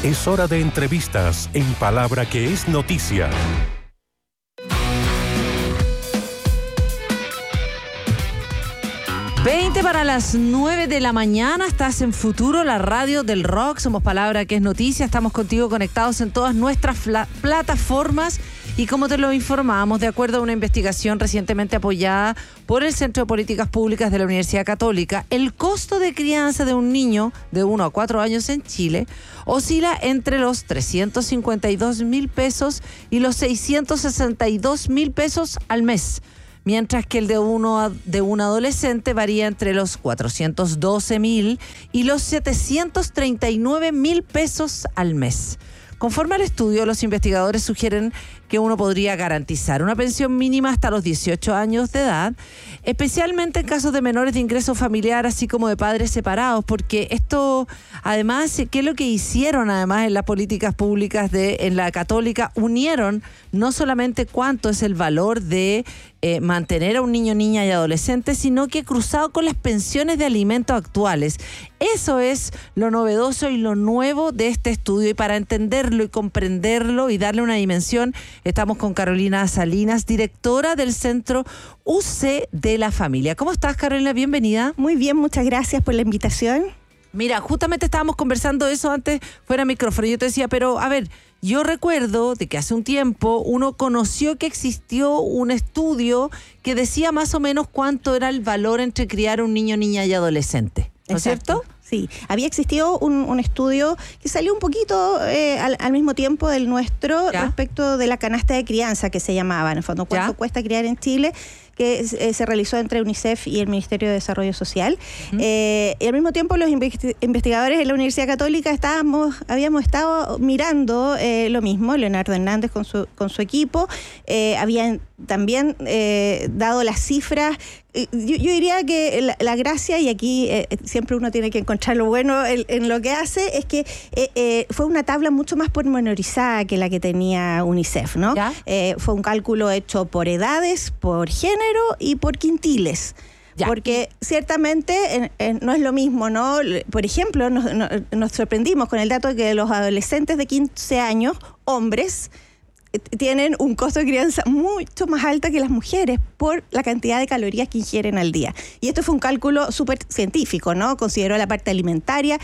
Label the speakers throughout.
Speaker 1: Es hora de entrevistas en Palabra que es noticia.
Speaker 2: Para las 9 de la mañana, estás en Futuro, la radio del rock. Somos Palabra que es noticia. Estamos contigo conectados en todas nuestras plataformas. Y como te lo informamos, de acuerdo a una investigación recientemente apoyada por el Centro de Políticas Públicas de la Universidad Católica, el costo de crianza de un niño de 1 a 4 años en Chile oscila entre los 352.000 pesos y los 662.000 pesos al mes, mientras que el de un adolescente varía entre los 412.000 y los 739.000 pesos al mes. Conforme al estudio, los investigadores sugieren que uno podría garantizar una pensión mínima hasta los 18 años de edad, especialmente en casos de menores de ingreso familiar, así como de padres separados, porque esto, además, ¿qué es lo que hicieron además en las políticas públicas en la Católica? Unieron no solamente cuánto es el valor de mantener a un niño, niña y adolescente, sino que cruzado con las pensiones de alimentos actuales. Eso es lo novedoso y lo nuevo de este estudio, y para entenderlo y comprenderlo y darle una dimensión, estamos con Carolina Salinas, directora del Centro UC de la Familia. ¿Cómo estás, Carolina? Bienvenida.
Speaker 3: Muy bien, muchas gracias por la invitación.
Speaker 2: Mira, justamente estábamos conversando eso antes fuera de micrófono. Yo te decía, pero a ver, yo recuerdo de que hace un tiempo uno conoció que existió un estudio que decía más o menos cuánto era el valor entre criar un niño, niña y adolescente. ¿No es cierto?
Speaker 3: Sí, había existido un estudio que salió un poquito al mismo tiempo del nuestro, ¿ya?, respecto de la canasta de crianza, que se llamaba, en el fondo, cuánto cuesta criar en Chile, que se realizó entre UNICEF y el Ministerio de Desarrollo Social. Y al mismo tiempo los investigadores de la Universidad Católica habíamos estado mirando lo mismo. Leonardo Hernández con su equipo habían también dado las cifras. Yo diría que la gracia, y aquí siempre uno tiene que encontrar lo bueno en lo que hace, es que fue una tabla mucho más pormenorizada que la que tenía UNICEF, ¿no? Fue un cálculo hecho por edades, por género y por quintiles. Ya. Porque ciertamente no es lo mismo, ¿no? Por ejemplo, nos sorprendimos con el dato de que los adolescentes de 15 años, hombres, tienen un costo de crianza mucho más alto que las mujeres por la cantidad de calorías que ingieren al día. Y esto fue un cálculo súper científico, ¿no? Consideró la parte alimentaria,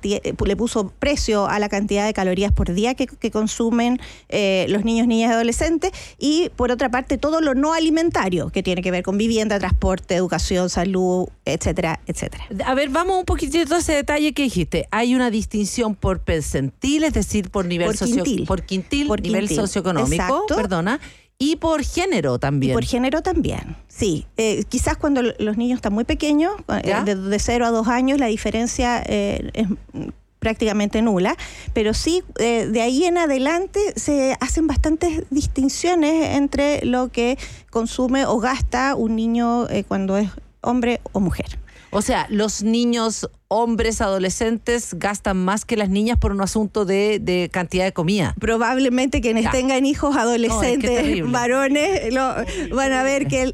Speaker 3: le puso precio a la cantidad de calorías por día que consumen los niños, niñas y adolescentes, y por otra parte todo lo no alimentario, que tiene que ver con vivienda, transporte, educación, salud, etcétera, etcétera.
Speaker 2: A ver, vamos un poquitito a ese detalle que dijiste. Hay una distinción por percentil, es decir, por nivel por quintil, nivel socioeconómico.
Speaker 3: Exacto.
Speaker 2: Perdona, y por género también.
Speaker 3: Y por género también, sí. Quizás cuando los niños están muy pequeños, de 0 a 2 años, la diferencia es prácticamente nula, pero sí, de ahí en adelante se hacen bastantes distinciones entre lo que consume o gasta un niño cuando es hombre o mujer.
Speaker 2: O sea, los niños, hombres, adolescentes gastan más que las niñas por un asunto de cantidad de comida.
Speaker 3: Probablemente quienes tengan hijos adolescentes, varones, van a ver que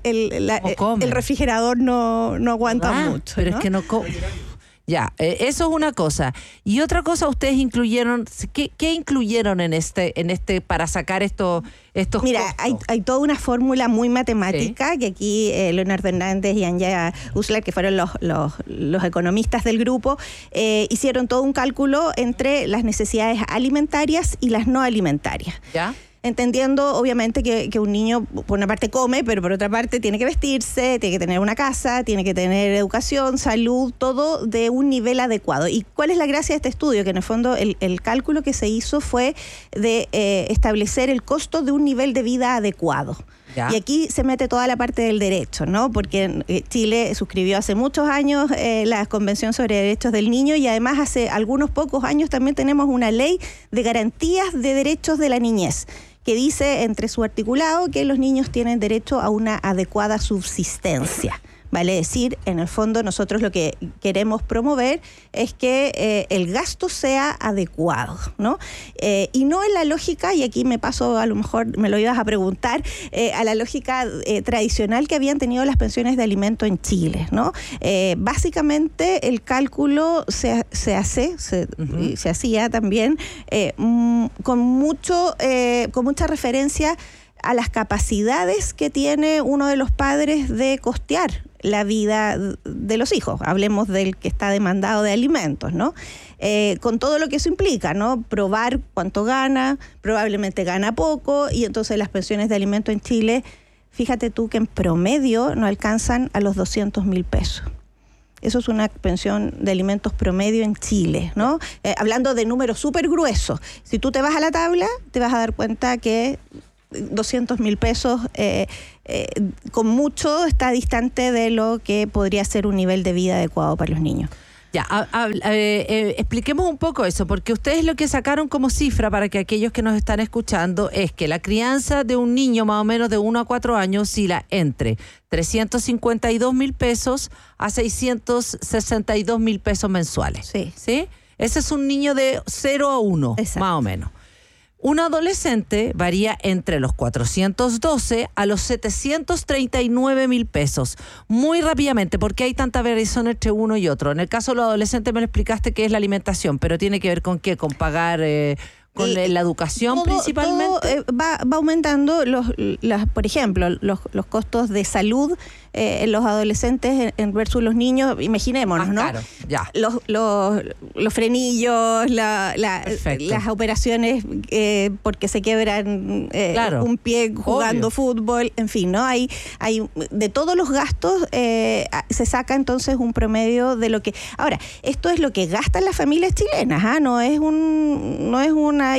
Speaker 3: el refrigerador no aguanta mucho.
Speaker 2: Pero
Speaker 3: ¿no?
Speaker 2: Es que no Ya, eso es una cosa. Y otra cosa, ustedes incluyeron, ¿qué incluyeron en este para sacar estos
Speaker 3: Mira,
Speaker 2: costos?
Speaker 3: hay toda una fórmula muy matemática, que aquí Leonardo Hernández y Anja Uslar, que fueron los economistas del grupo, hicieron todo un cálculo entre las necesidades alimentarias y las no alimentarias.
Speaker 2: ¿Ya?
Speaker 3: Entendiendo, obviamente, que un niño, por una parte, come, pero por otra parte tiene que vestirse, tiene que tener una casa, tiene que tener educación, salud, todo de un nivel adecuado. ¿Y cuál es la gracia de este estudio? Que en el fondo el cálculo que se hizo fue de establecer el costo de un nivel de vida adecuado. ¿Ya? Y aquí se mete toda la parte del derecho, ¿no? Porque Chile suscribió hace muchos años la Convención sobre Derechos del Niño, y además hace algunos pocos años también tenemos una ley de garantías de derechos de la niñez, que dice entre su articulado que los niños tienen derecho a una adecuada subsistencia. Vale decir, en el fondo nosotros lo que queremos promover es que el gasto sea adecuado, ¿no? Y no en la lógica, y aquí me paso, a lo mejor me lo ibas a preguntar, a la lógica tradicional que habían tenido las pensiones de alimento en Chile, ¿no? Básicamente el cálculo se hacía también con mucha referencia a las capacidades que tiene uno de los padres de costear la vida de los hijos. Hablemos del que está demandado de alimentos, ¿no? Con todo lo que eso implica, ¿no? Probar cuánto gana, probablemente gana poco, y entonces las pensiones de alimento en Chile, fíjate tú que en promedio no alcanzan a los 200.000 pesos. Eso es una pensión de alimentos promedio en Chile, ¿no? Hablando de números súper gruesos. Si tú te vas a la tabla, te vas a dar cuenta que 200.000 pesos con mucho está distante de lo que podría ser un nivel de vida adecuado para los niños.
Speaker 2: Ya, expliquemos un poco eso, porque ustedes lo que sacaron como cifra para que aquellos que nos están escuchando es que la crianza de un niño más o menos de 1 a 4 años oscila entre 352.000 pesos a 662.000 pesos mensuales. ¿Sí? Ese es un niño de 0 a 1, exacto, más o menos. Un adolescente varía entre los 412 a los 739.000 pesos. Muy rápidamente, ¿por qué hay tanta variación entre uno y otro? En el caso de los adolescentes me lo explicaste que es la alimentación, pero ¿tiene que ver con qué? ¿Con pagar con la educación todo, principalmente?
Speaker 3: Todo, va aumentando, por ejemplo, los costos de salud en los adolescentes versus los niños, imaginémonos, ¿no?
Speaker 2: Claro, ya.
Speaker 3: Los frenillos, las operaciones porque se quiebran claro, un pie jugando fútbol, en fin, ¿no? Hay de todos los gastos se saca entonces un promedio de lo que... Ahora, esto es lo que gastan las familias chilenas, ¿ah? No es una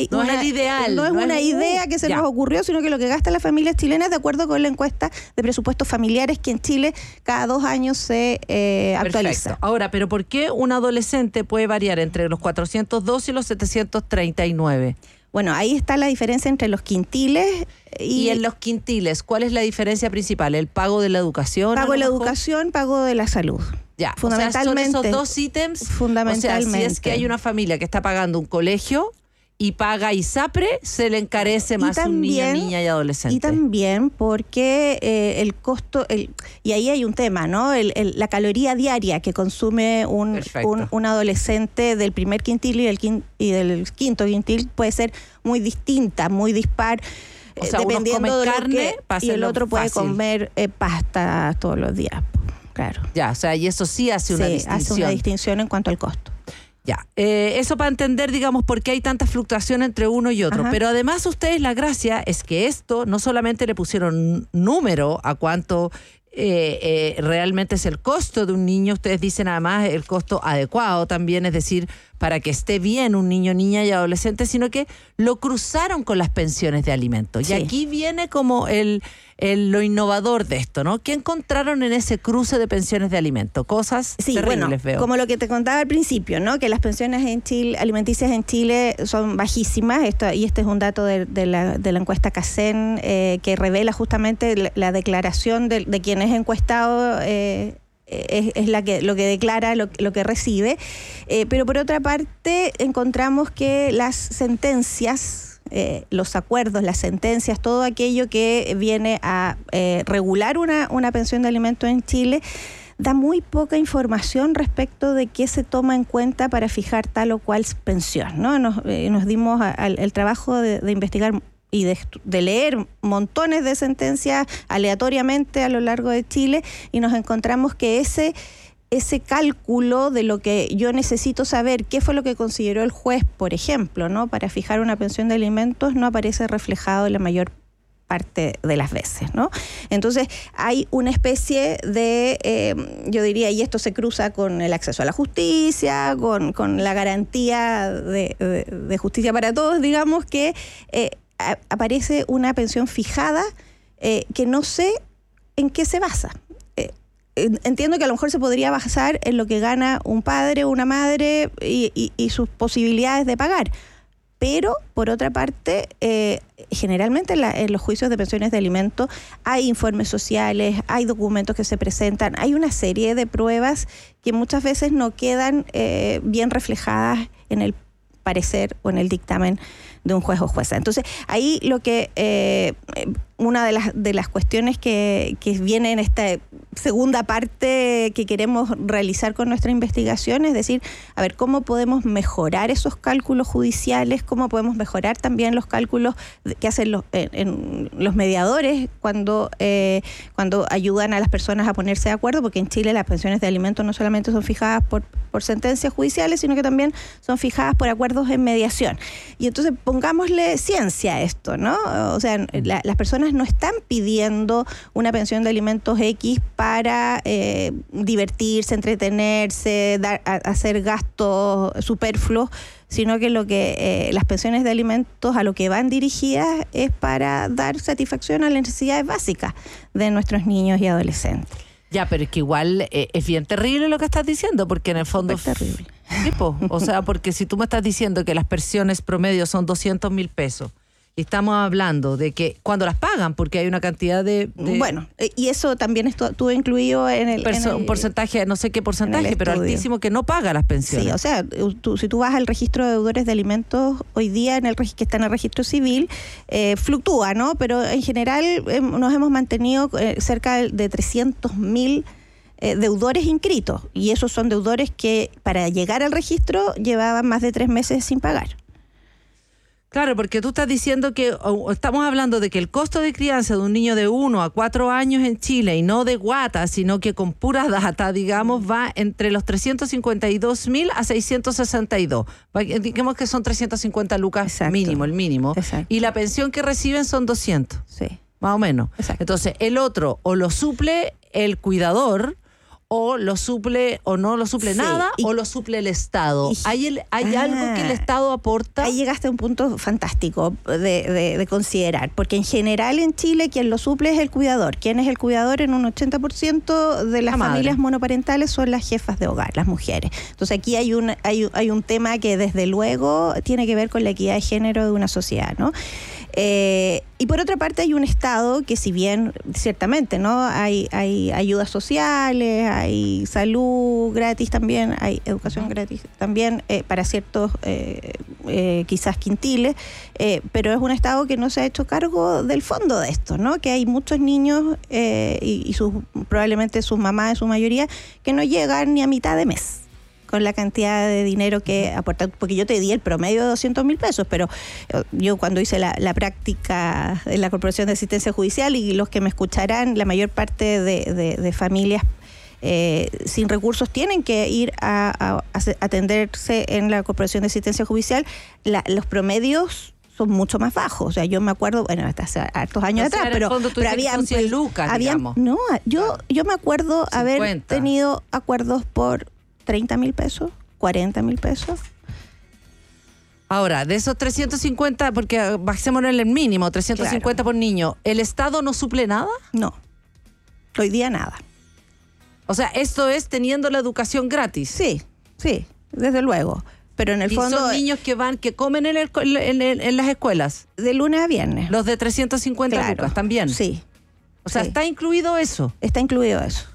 Speaker 3: idea que se nos ocurrió, sino que lo que gastan las familias chilenas de acuerdo con la encuesta de presupuestos familiares que en Chile cada 2 años se actualiza.
Speaker 2: Perfecto. Ahora, ¿pero por qué un adolescente puede variar entre los 402 y los 739?
Speaker 3: Bueno, ahí está la diferencia entre los quintiles
Speaker 2: y en los quintiles, ¿cuál es la diferencia principal? ¿El pago de la educación?
Speaker 3: Pago de la educación, pago de la salud.
Speaker 2: Ya, fundamentalmente. O sea, son esos 2 ítems.
Speaker 3: Fundamentalmente.
Speaker 2: O sea, si es que hay una familia que está pagando un colegio y paga ISAPRE, se le encarece más también, un niño, niña y adolescente.
Speaker 3: Y también porque el costo, y ahí hay un tema, ¿no? La caloría diaria que consume un adolescente del primer quintil y del quinto quintil puede ser muy distinta, muy dispar.
Speaker 2: O sea,
Speaker 3: dependiendo de
Speaker 2: carne,
Speaker 3: lo que, y el otro puede comer pasta todos los días. Claro.
Speaker 2: Ya, o sea, y eso sí hace una distinción.
Speaker 3: Hace una distinción en cuanto al costo.
Speaker 2: Ya, eso para entender, digamos, por qué hay tanta fluctuación entre uno y otro. Ajá. Pero además ustedes, la gracia es que esto no solamente le pusieron número a cuánto realmente es el costo de un niño, ustedes dicen además el costo adecuado también, es decir, para que esté bien un niño, niña y adolescente, sino que lo cruzaron con las pensiones de alimentos. Sí. Y aquí viene como lo innovador de esto, ¿no? ¿Qué encontraron en ese cruce de pensiones de alimentos? Cosas terribles, veo.
Speaker 3: Como lo que te contaba al principio, ¿no? Que las pensiones en Chile, alimenticias en Chile son bajísimas, y este es un dato de la encuesta CACEN que revela justamente la declaración de quienes encuestado es lo que declara lo que recibe, pero por otra parte encontramos que las sentencias, los acuerdos, las sentencias, todo aquello que viene a regular una pensión de alimentos en Chile da muy poca información respecto de qué se toma en cuenta para fijar tal o cual pensión, ¿no? Nos dimos el trabajo de investigar y de leer montones de sentencias aleatoriamente a lo largo de Chile, y nos encontramos que ese cálculo de lo que yo necesito saber, qué fue lo que consideró el juez, por ejemplo, ¿no? Para fijar una pensión de alimentos, no aparece reflejado en la mayor parte de las veces, ¿no? Entonces hay una especie de, yo diría, y esto se cruza con el acceso a la justicia, con la garantía de justicia para todos, digamos, que aparece una pensión fijada que no sé en qué se basa. Entiendo que a lo mejor se podría basar en lo que gana un padre o una madre y sus posibilidades de pagar, Pero, por otra parte, generalmente en los juicios de pensiones de alimentos hay informes sociales, hay documentos que se presentan, hay una serie de pruebas que muchas veces no quedan bien reflejadas en el parecer o en el dictamen de un juez o jueza. Entonces, ahí lo que una de las cuestiones que viene en esta segunda parte que queremos realizar con nuestra investigación es decir, a ver, ¿cómo podemos mejorar esos cálculos judiciales? ¿Cómo podemos mejorar también los cálculos que hacen los mediadores cuando ayudan a las personas a ponerse de acuerdo? Porque en Chile las pensiones de alimentos no solamente son fijadas por sentencias judiciales, sino que también son fijadas por acuerdos en mediación. Y entonces pongámosle ciencia a esto, ¿no? O sea, las personas no están pidiendo una pensión de alimentos X para divertirse, entretenerse, hacer gastos superfluos, sino que las pensiones de alimentos a lo que van dirigidas es para dar satisfacción a las necesidades básicas de nuestros niños y adolescentes.
Speaker 2: Ya, pero es que igual es bien terrible lo que estás diciendo, porque en el fondo...
Speaker 3: Es terrible.
Speaker 2: Tipo, o sea, porque si tú me estás diciendo que las pensiones promedio son 200.000 pesos, y estamos hablando de que cuando las pagan, porque hay una cantidad de...
Speaker 3: Bueno, y eso también estuvo incluido en el...
Speaker 2: un porcentaje, no sé qué porcentaje, pero altísimo, que no paga las pensiones.
Speaker 3: Sí, o sea, si tú vas al registro de deudores de alimentos hoy día, que está en el registro civil, fluctúa, ¿no? Pero en general nos hemos mantenido cerca de 300.000 deudores inscritos. Y esos son deudores que para llegar al registro llevaban más de 3 meses sin pagar.
Speaker 2: Claro, porque tú estás diciendo que estamos hablando de que el costo de crianza de un niño de 1 a 4 años en Chile, y no de guata, sino que con pura data, digamos, va entre los 352.000 a 662. Digamos que son 350 lucas. Exacto. Mínimo, el mínimo.
Speaker 3: Exacto.
Speaker 2: Y la pensión que reciben son 200.
Speaker 3: Sí.
Speaker 2: Más o menos.
Speaker 3: Exacto.
Speaker 2: Entonces, el otro o lo suple el cuidador, o lo suple o no lo suple nada, o lo suple el Estado. ¿Hay algo que el Estado aporta?
Speaker 3: Ahí llegaste a un punto fantástico de considerar, porque en general en Chile quien lo suple es el cuidador. ¿Quién es el cuidador? En un 80% de las familias monoparentales son las jefas de hogar, las mujeres. Entonces aquí hay un tema que desde luego tiene que ver con la equidad de género de una sociedad, ¿no? Y por otra parte hay un Estado que, si bien ciertamente no hay ayudas sociales, hay salud gratis también, hay educación gratis también para ciertos quizás quintiles, pero es un Estado que no se ha hecho cargo del fondo de esto, ¿no? Que hay muchos niños y probablemente sus mamás en su mayoría que no llegan ni a mitad de mes con la cantidad de dinero que aporta, porque yo te di el promedio de 200.000 pesos, pero yo cuando hice la práctica en la Corporación de Asistencia Judicial, y los que me escucharán, la mayor parte de familias sin recursos tienen que ir a atenderse en la Corporación de Asistencia Judicial, los promedios son mucho más bajos. O sea, yo me acuerdo, bueno, hasta hace hartos años atrás, pero había
Speaker 2: 100 lucas, digamos.
Speaker 3: No, yo me acuerdo 50. Haber tenido acuerdos por 30.000 pesos, 40.000 pesos.
Speaker 2: Ahora, de esos 350, porque bajémonos en el mínimo, 350 por niño, ¿el Estado no suple nada?
Speaker 3: No, hoy día nada.
Speaker 2: O sea, esto es teniendo la educación gratis.
Speaker 3: Sí, desde luego. Pero en el fondo...
Speaker 2: son niños que comen en las escuelas.
Speaker 3: De lunes a viernes.
Speaker 2: Los de 350 lucas también.
Speaker 3: Sí.
Speaker 2: O sea, ¿está incluido eso?
Speaker 3: Está incluido eso.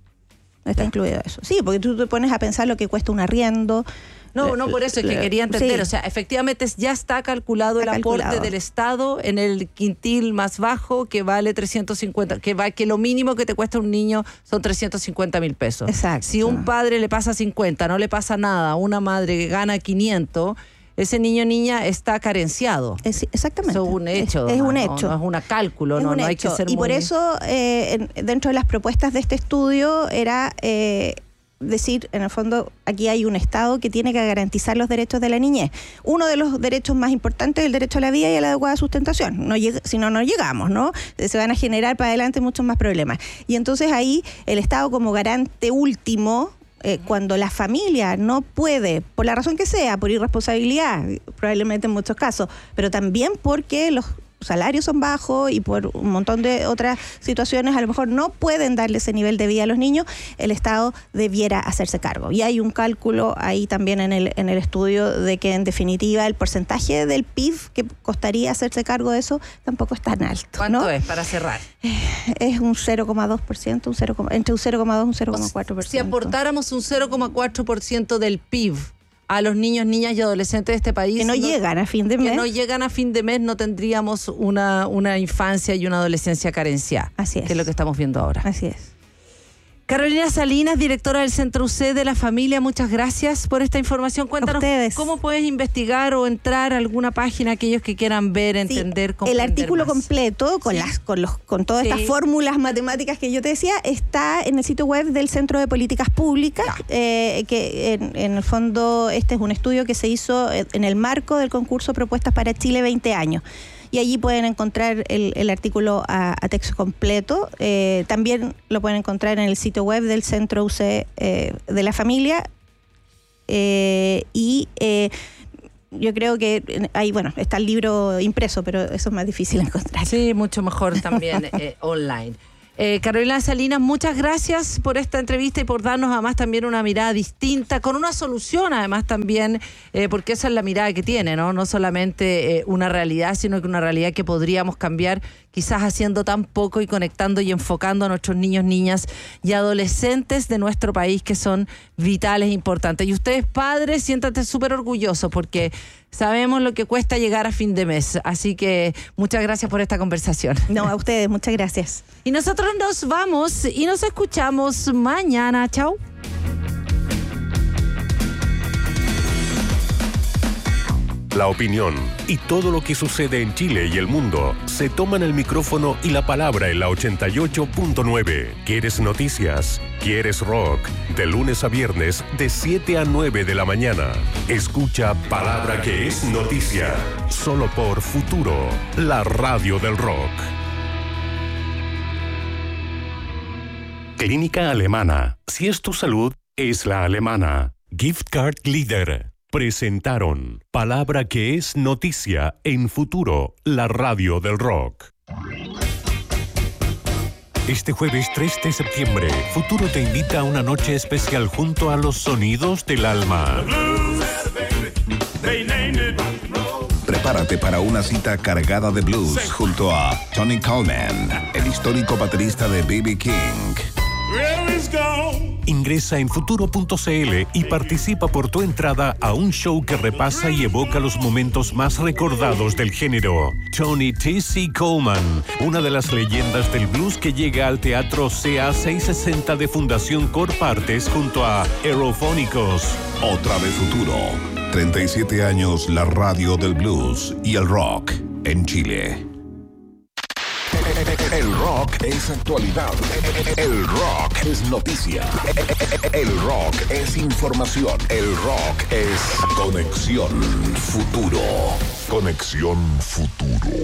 Speaker 3: Sí, porque tú te pones a pensar lo que cuesta un arriendo.
Speaker 2: No, por eso es que quería entender. Sí. O sea, efectivamente ya está calculado el aporte del Estado en el quintil más bajo, que vale 350, que lo mínimo que te cuesta un niño son 350.000 pesos.
Speaker 3: Exacto.
Speaker 2: Si un padre le pasa 50, no le pasa nada, a una madre que gana 500, ese niño o niña está carenciado.
Speaker 3: Exactamente.
Speaker 2: Eso es un hecho.
Speaker 3: Es un hecho.
Speaker 2: No es un cálculo, no hay que ser
Speaker 3: muy... Y por eso, dentro de las propuestas de este estudio, era decir, en el fondo, aquí hay un Estado que tiene que garantizar los derechos de la niñez. Uno de los derechos más importantes es el derecho a la vida y a la adecuada sustentación. Si no llegamos, ¿no? Se van a generar para adelante muchos más problemas. Y entonces ahí, el Estado como garante último... cuando la familia no puede, por la razón que sea, por irresponsabilidad, probablemente en muchos casos, pero también porque salarios son bajos y por un montón de otras situaciones a lo mejor no pueden darle ese nivel de vida a los niños, el Estado debiera hacerse cargo. Y hay un cálculo ahí también en el estudio de que en definitiva el porcentaje del PIB que costaría hacerse cargo de eso tampoco es tan alto.
Speaker 2: ¿Cuánto es para cerrar?
Speaker 3: Es un 0,2%, entre un 0,2 y un 0,4%.
Speaker 2: Si aportáramos un 0,4% del PIB a los niños, niñas y adolescentes de este país...
Speaker 3: Que no llegan a fin de mes.
Speaker 2: Que no llegan a fin de mes, no tendríamos una infancia y una adolescencia carenciada.
Speaker 3: Así es.
Speaker 2: Que es lo que estamos viendo ahora.
Speaker 3: Así es.
Speaker 2: Carolina Salinas, directora del Centro UC de la Familia, muchas gracias por esta información. Cuéntanos cómo puedes investigar o entrar a alguna página, aquellos que quieran ver, entender, comprender.
Speaker 3: El artículo
Speaker 2: más
Speaker 3: completo con todas estas fórmulas matemáticas que yo te decía está en el sitio web del Centro de Políticas Públicas, que en el fondo este es un estudio que se hizo en el marco del concurso Propuestas para Chile 20 años. Y allí pueden encontrar el artículo a texto completo. También lo pueden encontrar en el sitio web del Centro UC de la Familia. Yo creo que ahí, está el libro impreso, pero eso es más difícil de encontrar.
Speaker 2: Sí, mucho mejor también online. Carolina Salinas, muchas gracias por esta entrevista y por darnos además también una mirada distinta, con una solución además también, porque esa es la mirada que tiene, no solamente una realidad, sino que una realidad que podríamos cambiar quizás haciendo tan poco y conectando y enfocando a nuestros niños, niñas y adolescentes de nuestro país, que son vitales e importantes. Y ustedes, padres, siéntanse súper orgullosos porque sabemos lo que cuesta llegar a fin de mes. Así que muchas gracias por esta conversación.
Speaker 3: No, a ustedes, muchas gracias.
Speaker 2: Y nosotros nos vamos y nos escuchamos mañana. Chao.
Speaker 1: La opinión y todo lo que sucede en Chile y el mundo se toman el micrófono y la palabra en la 88.9. ¿Quieres noticias? ¿Quieres rock? De lunes a viernes, de 7 a 9 de la mañana. Escucha Palabra que es noticia. Solo por Futuro, la radio del rock. Clínica Alemana. Si es tu salud, es la alemana. Gift Card Leader. Presentaron Palabra que es noticia en Futuro, la radio del rock. Este jueves 3 de septiembre, Futuro te invita a una noche especial junto a los sonidos del alma.
Speaker 4: Prepárate para una cita cargada de blues junto a Tony Coleman, el histórico baterista de B.B. King.
Speaker 1: Ingresa en futuro.cl y participa por tu entrada a un show que repasa y evoca los momentos más recordados del género. Tony T.C. Coleman, una de las leyendas del blues que llega al Teatro CA 660 de Fundación Corpartes junto a Aerofónicos.
Speaker 4: Otra vez Futuro. 37 años la radio del blues y el rock en Chile. El rock es actualidad. El rock es noticia. El rock es información. El rock es Conexión Futuro. Conexión Futuro.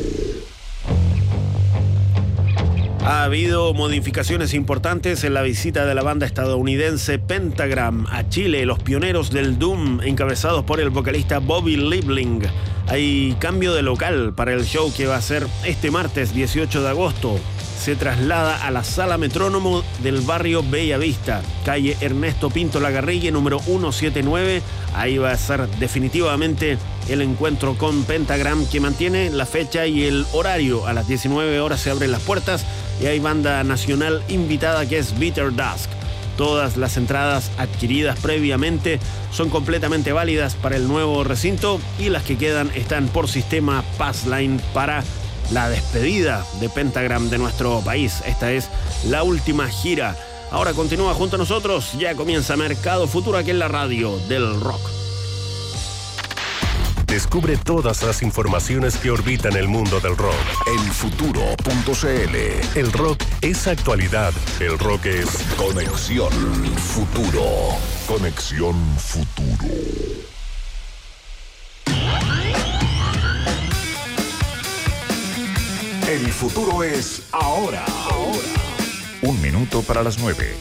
Speaker 5: Ha habido modificaciones importantes en la visita de la banda estadounidense Pentagram a Chile, los pioneros del Doom, encabezados por el vocalista Bobby Liebling. Hay cambio de local para el show que va a ser este martes 18 de agosto. Se traslada a la Sala Metrónomo del barrio Bella Vista, calle Ernesto Pinto Lagarrigue, número 179. Ahí va a ser definitivamente el encuentro con Pentagram, que mantiene la fecha y el horario. A las 19 horas se abren las puertas y hay banda nacional invitada que es Bitter Dusk. Todas las entradas adquiridas previamente son completamente válidas para el nuevo recinto y las que quedan están por sistema Passline para la despedida de Pentagram de nuestro país. Esta es la última gira. Ahora continúa junto a nosotros. Ya comienza Mercado Futuro aquí en la radio del rock.
Speaker 1: Descubre todas las informaciones que orbitan el mundo del rock
Speaker 4: en futuro.cl.
Speaker 1: El rock es actualidad. El rock es
Speaker 4: Conexión Futuro. Conexión Futuro. El futuro es ahora. 1 minuto para las 9.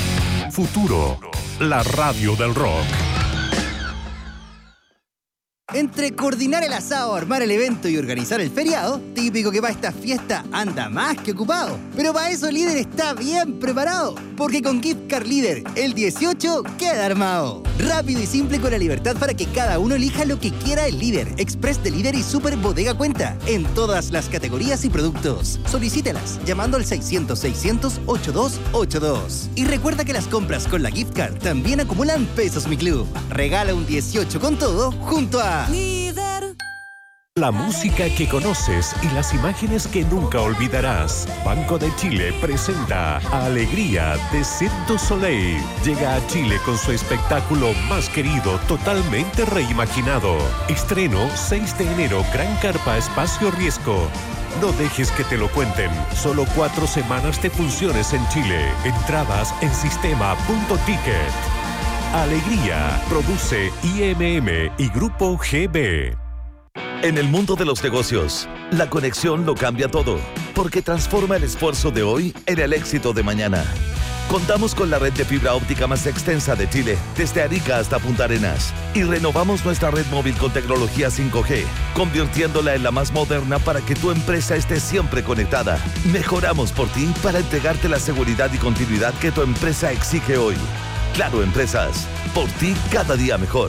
Speaker 1: Futuro, la radio del rock.
Speaker 6: Entre coordinar el asado, armar el evento y organizar el feriado, típico que para esta fiesta anda más que ocupado. Pero para eso Líder está bien preparado, porque con Gift Card Líder, el 18 queda armado. Rápido y simple con la libertad para que cada uno elija lo que quiera el Líder, Express de Líder y Super Bodega Cuenta, en todas las categorías y productos. Solicítelas llamando al 600-600-8282. Y recuerda que las compras con la Gift Card también acumulan pesos Mi Club. Regala un 18 con todo junto a
Speaker 1: Líder. La música que conoces y las imágenes que nunca olvidarás. Banco de Chile presenta Alegría de Cirque du Soleil. Llega a Chile con su espectáculo más querido, totalmente reimaginado. Estreno 6 de enero, Gran Carpa Espacio Riesgo. No dejes que te lo cuenten. Solo 4 semanas de funciones en Chile. Entradas en sistema.ticket. Alegría, produce IMM y Grupo GB.
Speaker 7: En el mundo de los negocios, la conexión lo cambia todo, porque transforma el esfuerzo de hoy en el éxito de mañana. Contamos con la red de fibra óptica más extensa de Chile, desde Arica hasta Punta Arenas, y renovamos nuestra red móvil con tecnología 5G, convirtiéndola en la más moderna para que tu empresa esté siempre conectada. Mejoramos por ti para entregarte la seguridad y continuidad que tu empresa exige hoy. Claro Empresas, por ti cada día mejor.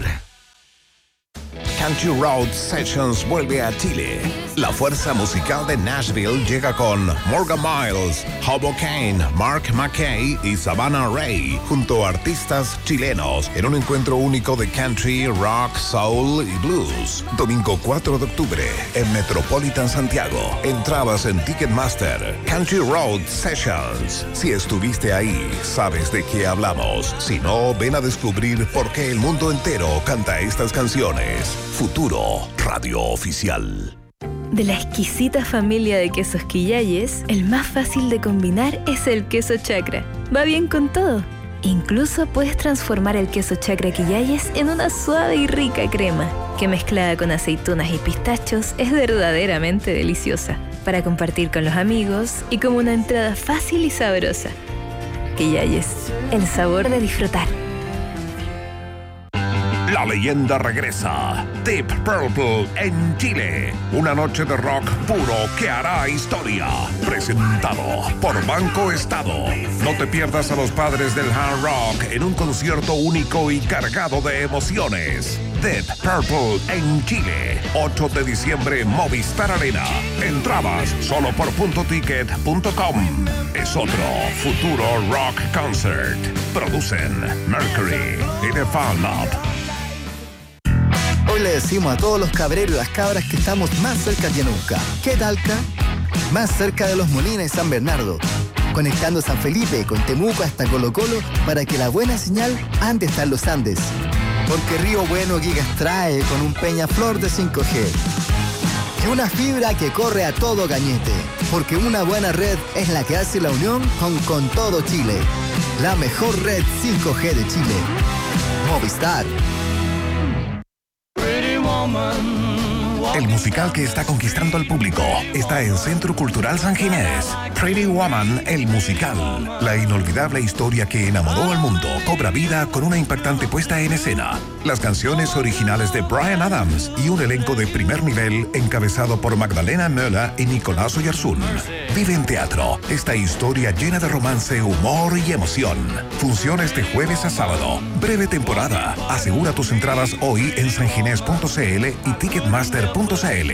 Speaker 4: Country Road Sessions vuelve a Chile. La fuerza musical de Nashville llega con Morgan Miles, Hobo Kane, Mark McKay y Savannah Ray, junto a artistas chilenos, en un encuentro único de country, rock, soul y blues. Domingo 4 de octubre, en Metropolitan Santiago. Entradas en Ticketmaster. Country Road Sessions. Si estuviste ahí, sabes de qué hablamos. Si no, ven a descubrir por qué el mundo entero canta estas canciones. Futuro, radio oficial.
Speaker 8: De la exquisita familia de quesos Quillayes, el más fácil de combinar es el queso Chacra. Va bien con todo. Incluso puedes transformar el queso Chacra Quillayes en una suave y rica crema, que mezclada con aceitunas y pistachos es verdaderamente deliciosa, para compartir con los amigos y como una entrada fácil y sabrosa. Quillayes, el sabor de disfrutar.
Speaker 4: La leyenda regresa. Deep Purple en Chile. Una noche de rock puro que hará historia. Presentado por Banco Estado. No te pierdas a los padres del hard rock en un concierto único y cargado de emociones. Deep Purple en Chile. 8 de diciembre, Movistar Arena. Entradas solo por .ticket.com. Es otro Futuro Rock Concert. Producen Mercury y The Fan Lab.
Speaker 9: Hoy le decimos a todos los cabreros y las cabras que estamos más cerca que nunca. ¿Qué talca? Más cerca de Los Molinos y San Bernardo, conectando San Felipe con Temuco hasta Colo Colo para que la buena señal ande hasta en los Andes. Porque Río Bueno Gigas trae con un Peñaflor de 5G. Y una fibra que corre a todo cañete. Porque una buena red es la que hace la unión con todo Chile. La mejor red 5G de Chile. Movistar.
Speaker 4: El musical que está conquistando al público está en Centro Cultural San Ginés. Pretty Woman, el musical. La inolvidable historia que enamoró al mundo cobra vida con una impactante puesta en escena. Las canciones originales de Bryan Adams y un elenco de primer nivel encabezado por Magdalena Möller y Nicolás Oyarzún. Vive en teatro esta historia llena de romance, humor y emoción. Funciones de jueves a sábado. Breve temporada. Asegura tus entradas hoy en sanginés.cl y Ticketmaster.cl.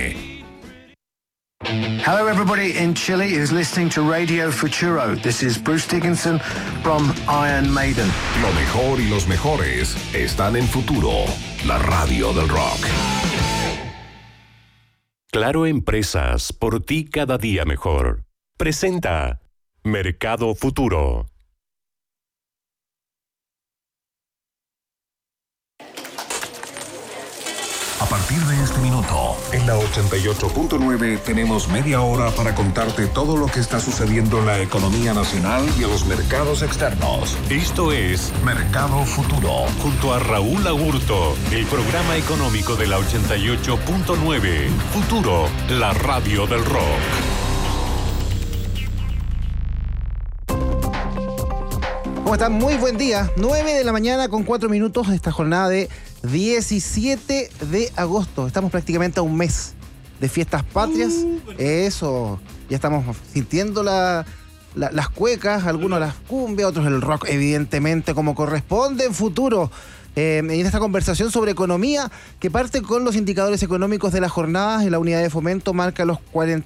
Speaker 10: Hello everybody in Chile is listening to Radio Futuro. This is Bruce Dickinson from Iron Maiden.
Speaker 4: Lo mejor y los mejores están en Futuro, la radio del rock.
Speaker 1: Claro Empresas, por ti cada día mejor. Presenta Mercado Futuro.
Speaker 4: A partir de este minuto, en la 88.9 tenemos media hora para contarte todo lo que está sucediendo en la economía nacional y en los mercados externos.
Speaker 1: Esto es
Speaker 4: Mercado Futuro.
Speaker 1: Junto a Raúl Agurto, el programa económico de la 88.9. Futuro, la radio del rock.
Speaker 11: ¿Cómo están? Muy buen día. 9 de la mañana con 4 minutos en esta jornada de 17 de agosto. Estamos prácticamente a un mes de fiestas patrias. Eso, ya estamos sintiendo las cuecas, algunos las cumbias, otros el rock, evidentemente, como corresponde en futuro. En esta conversación sobre economía, que parte con los indicadores económicos de la jornada, en la unidad de fomento marca los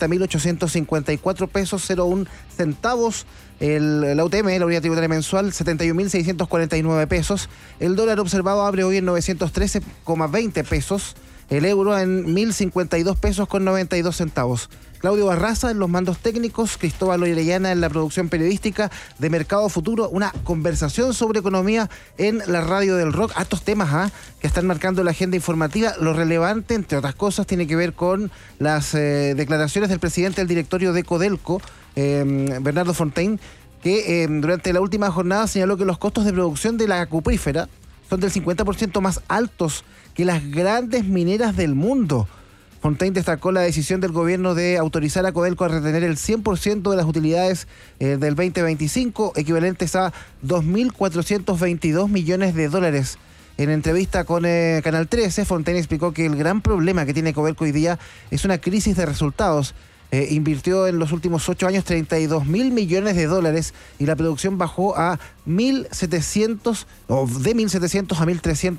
Speaker 11: 40.854 pesos 01 centavos. La UTM, la unidad tributaria mensual, 71.649 pesos. El dólar observado abre hoy en 913,20 pesos. El euro en 1.052 pesos con 92 centavos. Claudio Barraza en los mandos técnicos, Cristóbal Orellana en la producción periodística de Mercado Futuro. Una conversación sobre economía en la radio del rock. Hartos temas que están marcando la agenda informativa. Lo relevante, entre otras cosas, tiene que ver con las declaraciones del presidente del directorio de Codelco, Bernardo Fontaine, que durante la última jornada señaló que los costos de producción de la cuprífera son del 50% más altos que las grandes mineras del mundo. Fontaine destacó la decisión del gobierno de autorizar a Codelco a retener el 100% de las utilidades del 2025, equivalentes a 2.422 millones de dólares. En entrevista con Canal 13, Fontaine explicó que el gran problema que tiene Codelco hoy día es una crisis de resultados. Invirtió en los últimos 8 años 32.000 millones de dólares y la producción bajó a 1.700 o de 1.700 a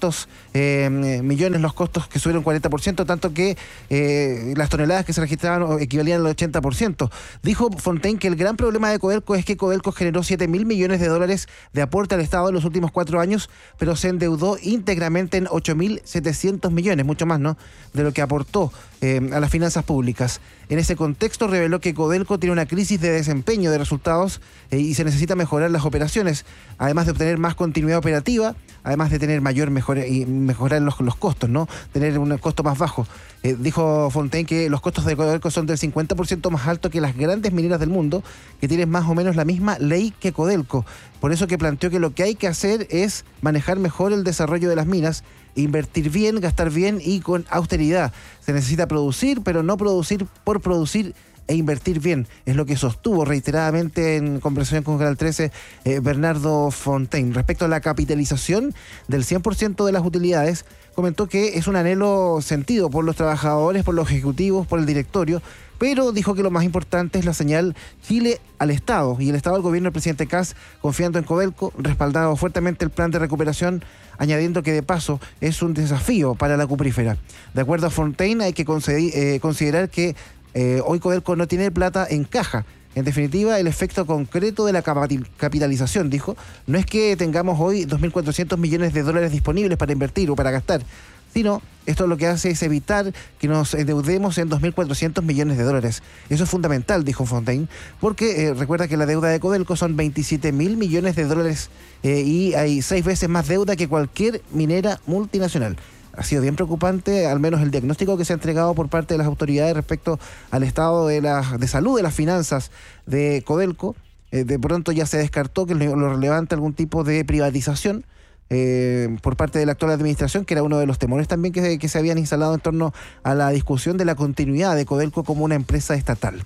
Speaker 11: 1.300 millones los costos, que subieron 40%, tanto que las toneladas que se registraban equivalían al 80%. Dijo Fontaine que el gran problema de Codelco es que Codelco generó 7.000 millones de dólares de aporte al Estado en los últimos 4 años, pero se endeudó íntegramente en 8.700 millones, mucho más, ¿no?, de lo que aportó a las finanzas públicas. En ese contexto reveló que Codelco tiene una crisis de desempeño de resultados y se necesita mejorar las operaciones, además de obtener más continuidad operativa, además de tener mejorar los costos, ¿no?, tener un costo más bajo. Dijo Fontaine que los costos de Codelco son del 50% más altos que las grandes mineras del mundo, que tienen más o menos la misma ley que Codelco. Por eso que planteó que lo que hay que hacer es manejar mejor el desarrollo de las minas, invertir bien, gastar bien y con austeridad. Se necesita producir, pero no producir por producir, e invertir bien. Es lo que sostuvo reiteradamente en conversación con Canal 13 Bernardo Fontaine. Respecto a la capitalización del 100% de las utilidades, comentó que es un anhelo sentido por los trabajadores, por los ejecutivos, por el directorio, pero dijo que lo más importante es la señal Chile al Estado, y el Estado al gobierno del presidente Kast confiando en Codelco, respaldado fuertemente el plan de recuperación, añadiendo que de paso es un desafío para la cuprífera. De acuerdo a Fontaine, hay que considerar que hoy Codelco no tiene plata en caja. En definitiva, el efecto concreto de la capitalización, dijo, no es que tengamos hoy 2.400 millones de dólares disponibles para invertir o para gastar, sino esto lo que hace es evitar que nos endeudemos en 2.400 millones de dólares. Eso es fundamental, dijo Fontaine, porque recuerda que la deuda de Codelco son 27.000 millones de dólares y hay 6 veces más deuda que cualquier minera multinacional. Ha sido bien preocupante, al menos el diagnóstico que se ha entregado por parte de las autoridades respecto al estado de salud de las finanzas de Codelco. De pronto ya se descartó que lo relevante algún tipo de privatización por parte de la actual administración, que era uno de los temores también que se habían instalado en torno a la discusión de la continuidad de Codelco como una empresa estatal.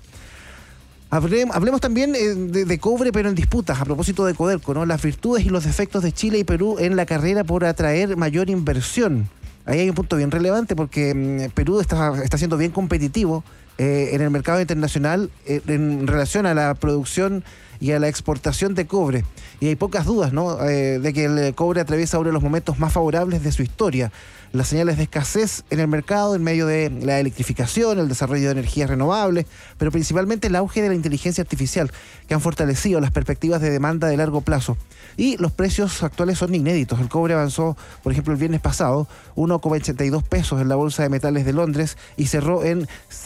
Speaker 11: Hablemos también de cobre, pero en disputas, a propósito de Codelco, ¿no? Las virtudes y los defectos de Chile y Perú en la carrera por atraer mayor inversión. Ahí hay un punto bien relevante porque Perú está siendo bien competitivo en el mercado internacional en relación a la producción y a la exportación de cobre. Y hay pocas dudas, ¿no?, de que el cobre atraviesa uno de los momentos más favorables de su historia. Las señales de escasez en el mercado en medio de la electrificación, el desarrollo de energías renovables, pero principalmente el auge de la inteligencia artificial, que han fortalecido las perspectivas de demanda de largo plazo. Y los precios actuales son inéditos. El cobre avanzó, por ejemplo, el viernes pasado, 1,82 pesos en la Bolsa de Metales de Londres y cerró en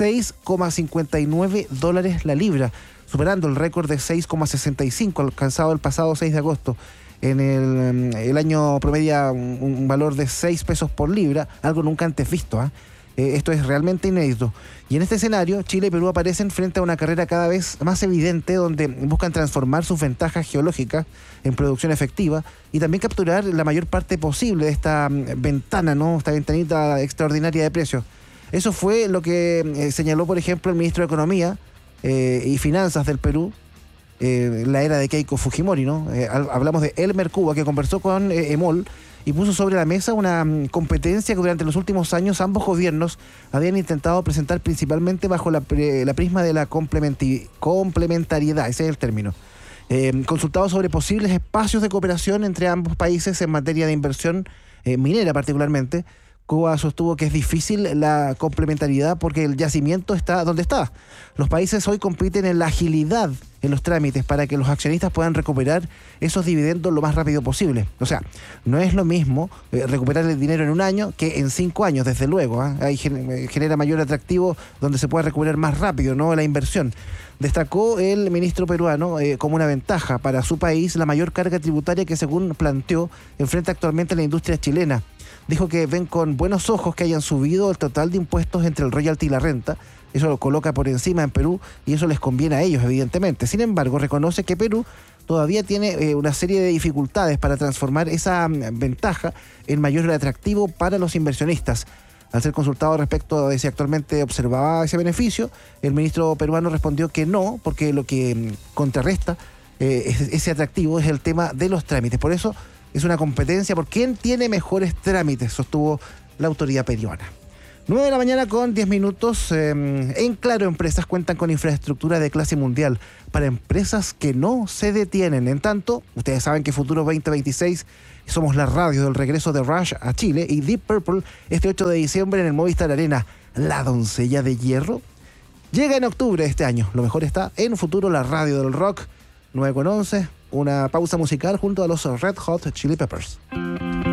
Speaker 11: 6,59 dólares la libra, superando el récord de 6,65 alcanzado el pasado 6 de agosto. En el año promedia un valor de 6 pesos por libra, algo nunca antes visto. Esto es realmente inédito. Y en este escenario, Chile y Perú aparecen frente a una carrera cada vez más evidente donde buscan transformar sus ventajas geológicas en producción efectiva y también capturar la mayor parte posible de esta ventana, ¿no?, esta ventanita extraordinaria de precios. Eso fue lo que señaló, por ejemplo, el ministro de Economía y Finanzas del Perú, la era de Keiko Fujimori, ¿no? Hablamos de Elmer Cuba, que conversó con EMOL y puso sobre la mesa una competencia que durante los últimos años ambos gobiernos habían intentado presentar principalmente bajo la prisma de la complementariedad, ese es el término. Consultado sobre posibles espacios de cooperación entre ambos países en materia de inversión minera particularmente, Cuba sostuvo que es difícil la complementariedad porque el yacimiento está donde está. Los países hoy compiten en la agilidad en los trámites para que los accionistas puedan recuperar esos dividendos lo más rápido posible. O sea, no es lo mismo recuperar el dinero en un año que en 5 años, desde luego. Ahí genera mayor atractivo donde se pueda recuperar más rápido, ¿no?, la inversión. Destacó el ministro peruano como una ventaja para su país la mayor carga tributaria que, según planteó, enfrenta actualmente la industria chilena. Dijo que ven con buenos ojos que hayan subido el total de impuestos entre el royalty y la renta. Eso lo coloca por encima en Perú y eso les conviene a ellos, evidentemente. Sin embargo, reconoce que Perú todavía tiene una serie de dificultades para transformar esa ventaja en mayor atractivo para los inversionistas. Al ser consultado respecto de si actualmente observaba ese beneficio, el ministro peruano respondió que no, porque lo que contrarresta ese atractivo es el tema de los trámites. Por eso es una competencia por quién tiene mejores trámites, sostuvo la autoridad peruana. 9 de la mañana con 10 minutos. En Claro Empresas cuentan con infraestructura de clase mundial para empresas que no se detienen. En tanto, ustedes saben que Futuro 2026 somos la radio del regreso de Rush a Chile y Deep Purple este 8 de diciembre en el Movistar Arena. La doncella de hierro llega en octubre de este año. Lo mejor está en Futuro, la radio del rock. 9:11, una pausa musical junto a los Red Hot Chili Peppers.